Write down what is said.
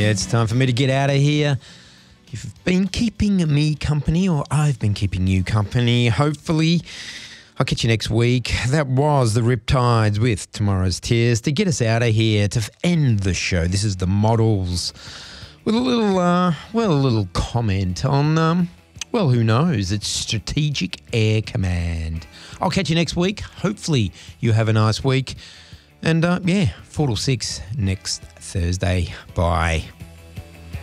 Yeah, it's time for me to get out of here. You've been keeping me company, or I've been keeping you company. Hopefully, I'll catch you next week. That was the Riptides with Tomorrow's Tears to get us out of here, to end the show. This is the Models with a little comment on, well, who knows? It's Strategic Air Command. I'll catch you next week. Hopefully, you have a nice week. And, 4 till 6 next Thursday. Bye.